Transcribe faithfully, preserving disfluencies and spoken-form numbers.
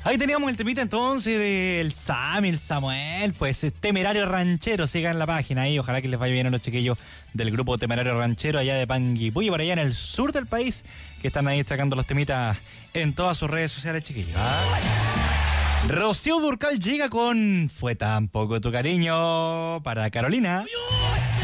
Ahí teníamos el temita entonces del Sam, el Samuel, pues Temerario Ranchero, sigan la página ahí, ojalá que les vaya bien a los chiquillos del grupo Temerario Ranchero allá de Panguipulli, por allá en el sur del país, que están ahí sacando los temitas en todas sus redes sociales, chiquillos. ¿Ah? Rocío Dúrcal llega con Fue tan poco tu cariño para Carolina.